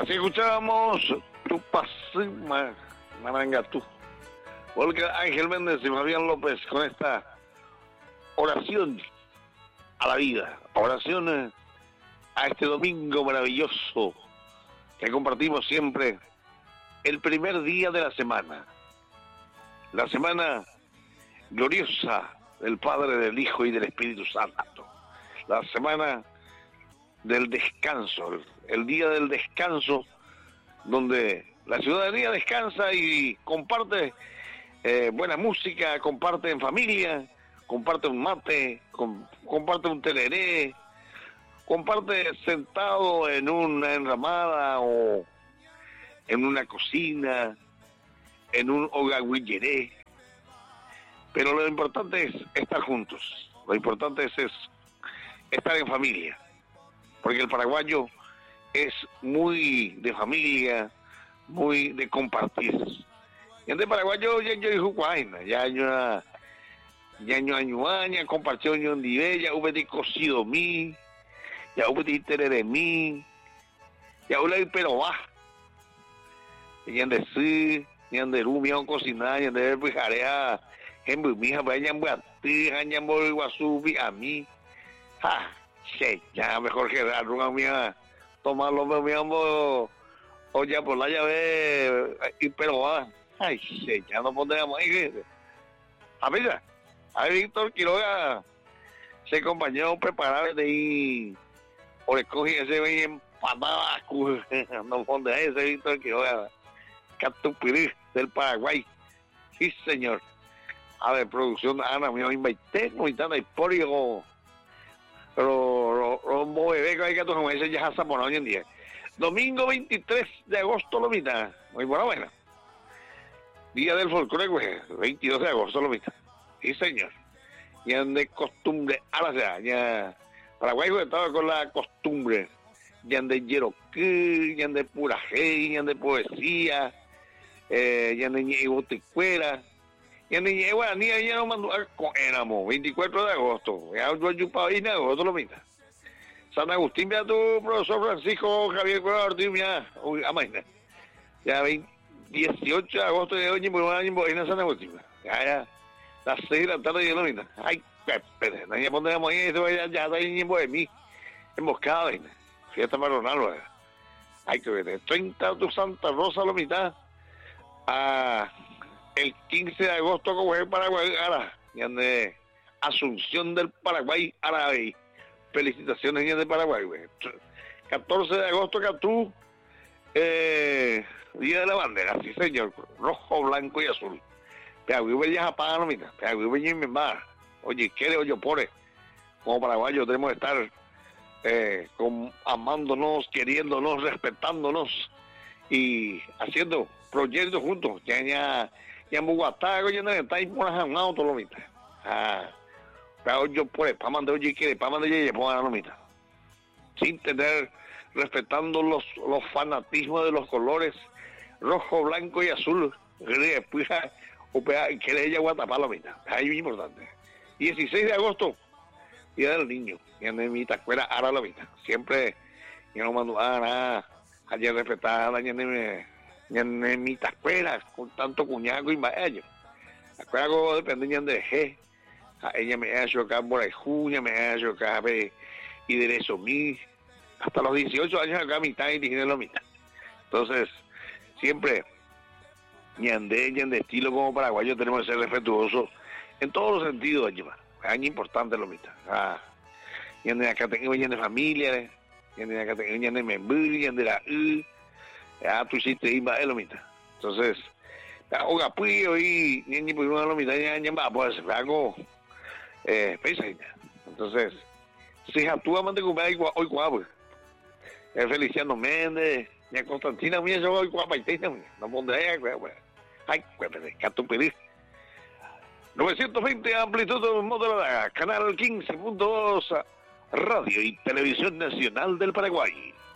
Así escuchábamos Tu Pasima, Marangatú. Olga Ángel Méndez y Fabián López con esta oración a la vida, oración a este domingo maravilloso que compartimos siempre, el primer día de la semana gloriosa del Padre, del Hijo y del Espíritu Santo, la semana del descanso, el día del descanso, donde la ciudadanía descansa y comparte buena música, comparte en familia, comparte un mate, comparte un tereré, comparte sentado en una enramada o en una cocina, en un hogaguilleré. Pero lo importante es estar juntos, lo importante es estar en familia, porque el paraguayo es muy de familia, muy de compartir. Y en el paraguayo ya yo dijo guayna, ya año compartió yo en dive, ya hubo de cocido mí, ya hubo de tereré mí, ya hubo de pero va, ya de sí, ya de rumi a cocinar, ya de pijarea, en mija vaya en buati, ya en guasubi a mí, ya mejor que la ruga mía, tomarlo me amo, o ya por la llave, y pero va, ya no pondríamos ahí, a ver, Víctor Quiroga se acompañó a preparar de ahí, o le cogí ese bien empanada, no pondrá ese Víctor Quiroga, Catupirí del Paraguay, sí señor. A ver, producción Ana, me invité, no y porio, pero bebé que hay que tomar ese ya hasta por hoy en día. Domingo 23 de agosto, lo mitad, muy buena. Día del folclore, güey, 22 de agosto, lo mitad. Sí, señor. Ya de costumbre, ahora ya Paraguay estaba con la costumbre, ya de yeroquí, ya de purajé, ya de poesía, ya de ñegoticuera. Y en Niñegua, ni allá no mandó éramos 24 de agosto. Ya yo chupaba y nada, agosto lo mismo. San Agustín, vea tu profesor Francisco Javier Cueva Ortiz, mira, amaina. Ya 18 de agosto de hoy, muy buen año en San Agustín. Ya, las 6 de la tarde ya lo mismo. Ay, espera, nadie pondremos ahí, ya está ahí de mí. Emboscada, vaina. Fiesta marronal, hay que ver, 30 de Santa Rosa, lo mitad. El 15 de agosto como es el Paraguay, ya de Asunción del Paraguay, árabe. Felicitaciones ya de Paraguay, güey. 14 de agosto, Catú, Día de la Bandera, sí señor, rojo, blanco y azul. Peagüí ya japana, mira, Peagüí ya mi mamá. Oye, quiere oye pore. Como paraguayos tenemos que estar amándonos, queriéndonos, respetándonos y haciendo proyectos juntos. Ya en Bogotá, ya no está ahí por las autos, lo mitad. Pero yo por para mandar oye quiere, para mandar oye pongan lo mitad. Sin tener, respetando los fanatismos de los colores rojo, blanco y azul. Después, que le haya guatapá lo mitad. Ahí es importante. 16 de agosto, Día del Niño. Ya en mi tacuera, ahora lo mitad. Siempre, ya no mando nada, ayer respetada, ya en mi tacuera, con tanto cuñaco y maello. Tacuera como depende de G. Ella me ha hecho acá por ahí, junio, me ha hecho acá, y de eso mí. Hasta los 18 años acá, mitad y tiene la mitad. Entonces, siempre, ñandé de estilo como paraguayo, tenemos que ser respetuosos en todos los sentidos, es importante lo mitad. Ñandé acá tengo de familia, ñandé acá tengo de membri, ñandé la tú hiciste y va, es lo mitad. Entonces, oiga, pues hoy, ni por una lo mitad, ya va, pues, algo, pesa. Entonces, si actúa más de comer hoy guapo, Feliciano Méndez, ya Constantina, mía, yo hoy guapa y no pondré, ay, cuéntame, Catupirí. 920 amplitud modulada, canal 15.2, Radio y Televisión Nacional del Paraguay.